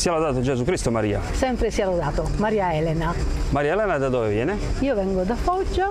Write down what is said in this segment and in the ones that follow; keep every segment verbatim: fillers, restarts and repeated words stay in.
Sia lodato Gesù Cristo, Maria. Sempre sia lodato. Maria Elena. Maria Elena da dove viene? Io vengo da Foggia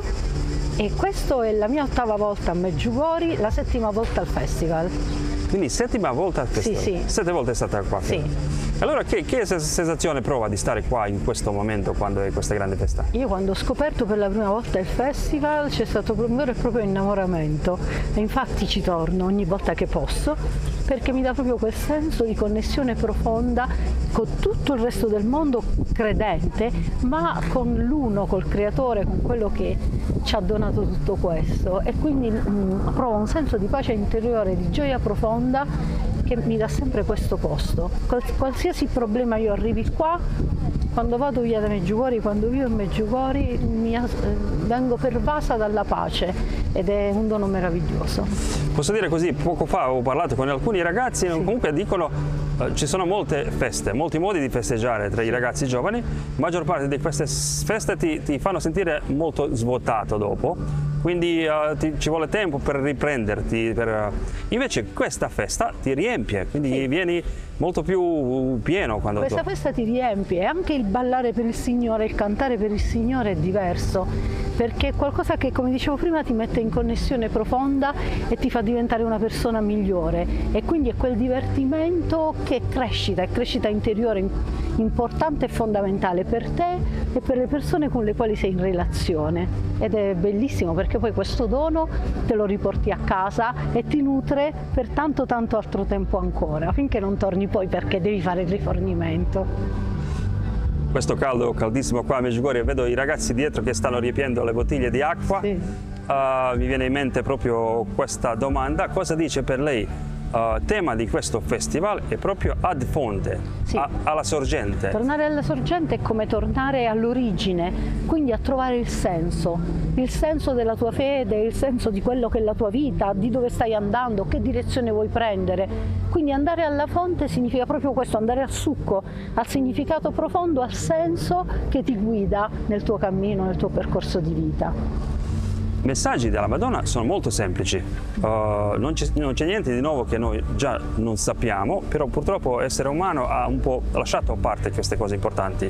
e questa è la mia ottava volta a Medjugorje, la settima volta al festival. Quindi settima volta al festival? Sì, sì. Sette volte è stata qua? Sì. Allora che, che sensazione prova di stare qua in questo momento quando è questa grande festa? Io quando ho scoperto per la prima volta il festival c'è stato un vero e proprio innamoramento e infatti ci torno ogni volta che posso perché mi dà proprio quel senso di connessione profonda con tutto il resto del mondo credente, ma con l'uno, col creatore, con quello che ci ha donato tutto questo e quindi mh, provo un senso di pace interiore, di gioia profonda che mi dà sempre questo posto. Qualsiasi problema io arrivi qua, quando vado via da Medjugorje, quando vivo in Medjugorje, mi, eh, vengo pervasa dalla pace ed è un dono meraviglioso. Posso dire così, poco fa ho parlato con alcuni ragazzi, sì. Comunque dicono eh, ci sono molte feste, molti modi di festeggiare tra i ragazzi giovani, la maggior parte di queste feste ti, ti fanno sentire molto svuotato dopo, quindi uh, ti, ci vuole tempo per riprenderti, per, uh, invece questa festa ti riempie, quindi sì. Vieni molto più pieno quando questa tu... festa ti riempie e anche il ballare per il Signore, il cantare per il Signore è diverso perché è qualcosa che, come dicevo prima, ti mette in connessione profonda e ti fa diventare una persona migliore e quindi è quel divertimento che è crescita, è crescita interiore importante e fondamentale per te e per le persone con le quali sei in relazione ed è bellissimo perché poi questo dono te lo riporti a casa e ti nutre per tanto tanto altro tempo ancora finché non torni poi perché devi fare il rifornimento. Questo caldo caldissimo qua a Medjugorje, vedo i ragazzi dietro che stanno riempiendo le bottiglie di acqua. Sì. Uh, mi viene in mente proprio questa domanda, cosa dice per lei? Uh, tema di questo festival è proprio ad fonte, sì. a, alla sorgente. Tornare alla sorgente è come tornare all'origine, quindi a trovare il senso, il senso della tua fede, il senso di quello che è la tua vita, di dove stai andando, che direzione vuoi prendere. Quindi andare alla fonte significa proprio questo, andare al succo, al significato profondo, al senso che ti guida nel tuo cammino, nel tuo percorso di vita. I messaggi della Madonna sono molto semplici, uh, non c'è niente di nuovo che noi già non sappiamo, però purtroppo l'essere umano ha un po' lasciato a parte queste cose importanti.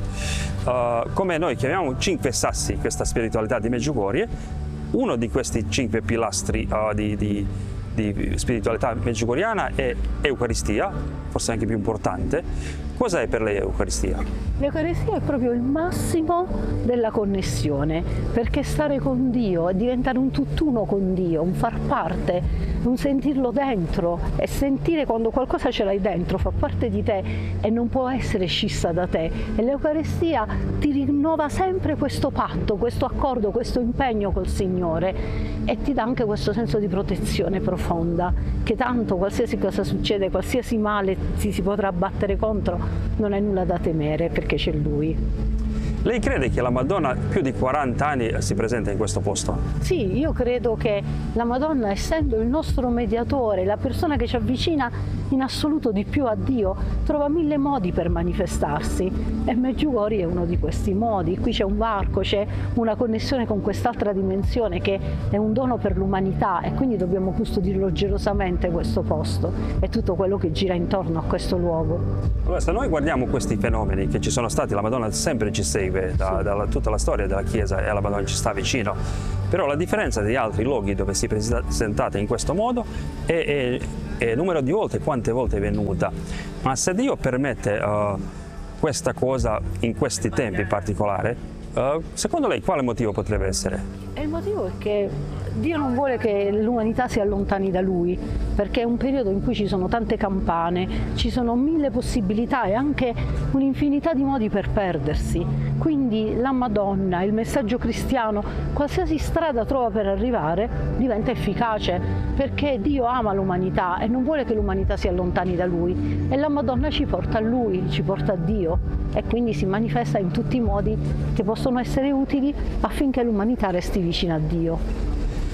Uh, come noi chiamiamo cinque sassi questa spiritualità di Medjugorje, uno di questi cinque pilastri uh, di, di, di spiritualità medjugorjana è Eucaristia, forse anche più importante. Cos'è per lei l'Eucaristia? L'Eucaristia è proprio il massimo della connessione, perché stare con Dio è diventare un tutt'uno con Dio, un far parte, un sentirlo dentro e sentire quando qualcosa ce l'hai dentro, fa parte di te e non può essere scissa da te. E l'Eucaristia ti rinnova sempre questo patto, questo accordo, questo impegno col Signore e ti dà anche questo senso di protezione profonda, che tanto qualsiasi cosa succede, qualsiasi male si, si potrà battere contro, non è nulla da temere perché c'è Lui. Lei crede che la Madonna più di quaranta anni si presenta in questo posto? Sì, io credo che la Madonna, essendo il nostro mediatore, la persona che ci avvicina in assoluto di più a Dio, trova mille modi per manifestarsi e Medjugorje è uno di questi modi. Qui c'è un varco, c'è una connessione con quest'altra dimensione che è un dono per l'umanità e quindi dobbiamo custodirlo gelosamente questo posto e tutto quello che gira intorno a questo luogo. Allora, se noi guardiamo questi fenomeni che ci sono stati, la Madonna sempre ci segue da, sì. da tutta la storia della Chiesa e la Madonna ci sta vicino, però la differenza degli altri luoghi dove si è presentata in questo modo è, è, è il numero di volte, quante volte è venuta. Ma se Dio permette uh, questa cosa in questi tempi in particolare, uh, secondo lei quale motivo potrebbe essere? E il motivo è che Dio non vuole che l'umanità si allontani da Lui, perché è un periodo in cui ci sono tante campane, ci sono mille possibilità e anche un'infinità di modi per perdersi. Quindi la Madonna, il messaggio cristiano, qualsiasi strada trova per arrivare, diventa efficace, perché Dio ama l'umanità e non vuole che l'umanità si allontani da Lui. E la Madonna ci porta a Lui, ci porta a Dio e quindi si manifesta in tutti i modi che possono essere utili affinché l'umanità resti vicina a Dio.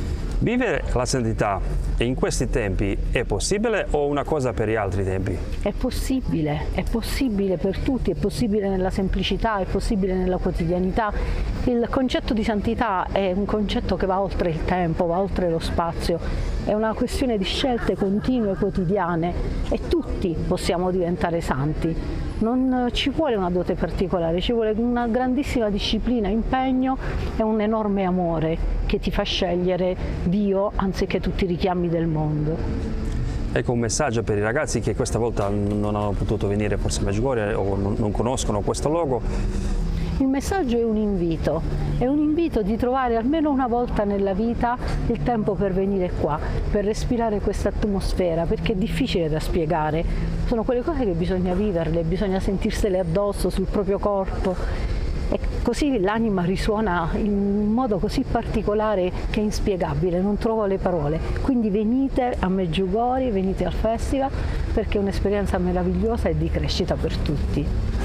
Vivere la santità in questi tempi è possibile o una cosa per gli altri tempi? È possibile, è possibile per tutti, è possibile nella semplicità, è possibile nella quotidianità. Il concetto di santità è un concetto che va oltre il tempo, va oltre lo spazio, è una questione di scelte continue, quotidiane e tutti possiamo diventare santi. non ci vuole una dote particolare, ci vuole una grandissima disciplina, impegno e un enorme amore che ti fa scegliere Dio anziché tutti i richiami del mondo. Ecco un messaggio per i ragazzi che questa volta non hanno potuto venire forse a Medjugorje o non conoscono questo luogo. Il messaggio è un invito, è un invito di trovare almeno una volta nella vita il tempo per venire qua, per respirare questa atmosfera, perché è difficile da spiegare. Sono quelle cose che bisogna viverle, bisogna sentirsele addosso, sul proprio corpo. E così l'anima risuona in un modo così particolare che è inspiegabile, non trovo le parole. Quindi venite a Medjugorje, venite al festival, perché è un'esperienza meravigliosa e di crescita per tutti.